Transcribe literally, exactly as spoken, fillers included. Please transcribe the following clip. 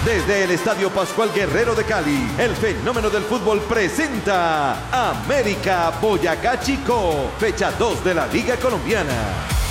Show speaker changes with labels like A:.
A: Desde el Estadio Pascual Guerrero de Cali, el fenómeno del fútbol presenta América Boyacá Chico, fecha dos de la Liga Colombiana.